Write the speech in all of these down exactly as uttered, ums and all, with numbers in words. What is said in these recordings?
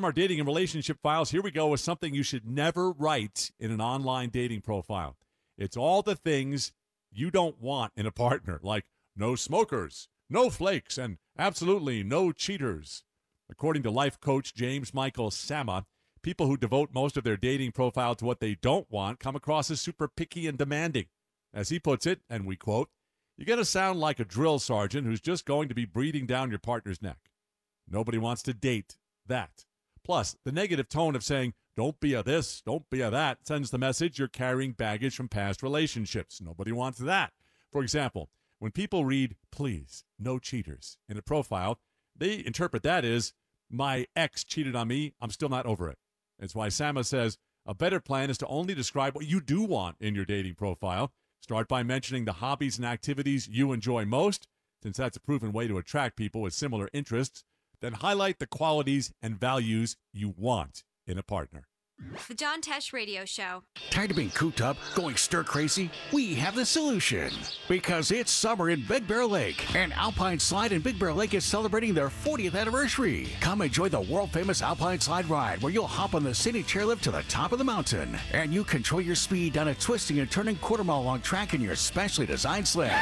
our dating and relationship files. Here we go with something you should never write in an online dating profile. It's all the things you don't want in a partner, like no smokers, no flakes, and absolutely no cheaters. According to life coach James Michael Sama, people who devote most of their dating profile to what they don't want come across as super picky and demanding. As he puts it, and we quote, "You're going to sound like a drill sergeant who's just going to be breathing down your partner's neck." Nobody wants to date that. Plus, the negative tone of saying, "Don't be a this, don't be a that," sends the message you're carrying baggage from past relationships. Nobody wants that. For example, when people read, "Please, no cheaters," in a profile, they interpret that as, "My ex cheated on me, I'm still not over it." That's why Sama says a better plan is to only describe what you do want in your dating profile. Start by mentioning the hobbies and activities you enjoy most, since that's a proven way to attract people with similar interests. Then highlight the qualities and values you want in a partner. The John Tesh Radio Show. Tired of being cooped up, going stir crazy? We have the solution. Because it's summer in Big Bear Lake, and Alpine Slide in Big Bear Lake is celebrating their fortieth anniversary. Come enjoy the world-famous Alpine Slide ride, where you'll hop on the scenic chairlift to the top of the mountain, and you control your speed down a twisting and turning quarter-mile-long track in your specially designed sled.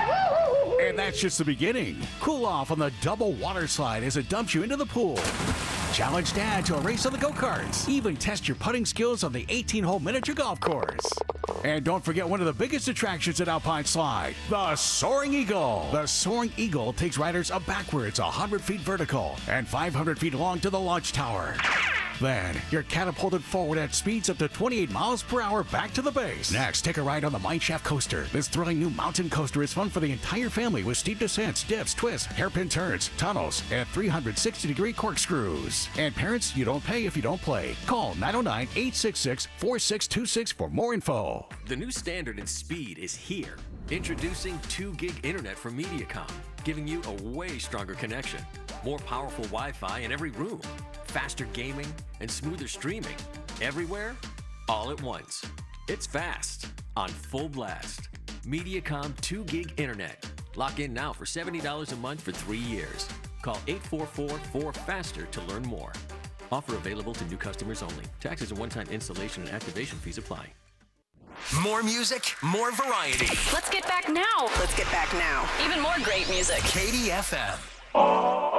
And that's just the beginning. Cool off on the double water slide as it dumps you into the pool. Challenge Dad to a race on the go-karts. Even test your putting skills on the eighteen-hole miniature golf course. And don't forget one of the biggest attractions at Alpine Slide, the Soaring Eagle. The Soaring Eagle takes riders up backwards one hundred feet vertical and five hundred feet long to the launch tower. Then, you're catapulted forward at speeds up to twenty-eight miles per hour back to the base. Next, take a ride on the Mineshaft Coaster. This thrilling new mountain coaster is fun for the entire family with steep descents, dips, twists, hairpin turns, tunnels, and three hundred sixty degree corkscrews. And parents, you don't pay if you don't play. Call nine oh nine, eight six six, four six two six for more info. The new standard in speed is here. Introducing two gig internet from Mediacom, giving you a way stronger connection. More powerful Wi-Fi in every room. Faster gaming and smoother streaming. Everywhere, all at once. It's fast, on full blast. Mediacom two gig internet. Lock in now for seventy dollars a month for three years. Call eight four four, four FASTER to learn more. Offer available to new customers only. Taxes and one-time installation and activation fees apply. More music, more variety. Let's get back now. Let's get back now. Even more great music. K D F M.